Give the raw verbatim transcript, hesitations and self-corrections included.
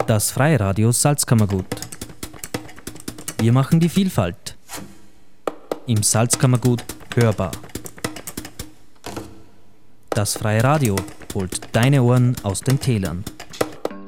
Das Freiradio Salzkammergut. Wir machen die Vielfalt im Salzkammergut hörbar. Das Freie Radio holt deine Ohren aus den Tälern.